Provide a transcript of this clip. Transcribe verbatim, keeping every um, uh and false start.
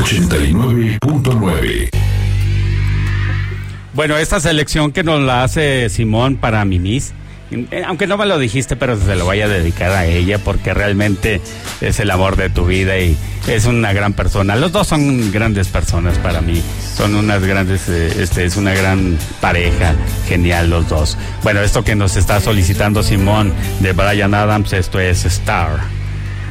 ochenta y nueve punto nueve. Bueno, esta selección que nos la hace Simón para Mimis, aunque no me lo dijiste, pero se lo voy a dedicar a ella porque realmente es el amor de tu vida y es una gran persona. Los dos son grandes personas para mí, son unas grandes, eh, este es una gran pareja, genial los dos. Bueno, esto que nos está solicitando Simón de Bryan Adams, esto es Star.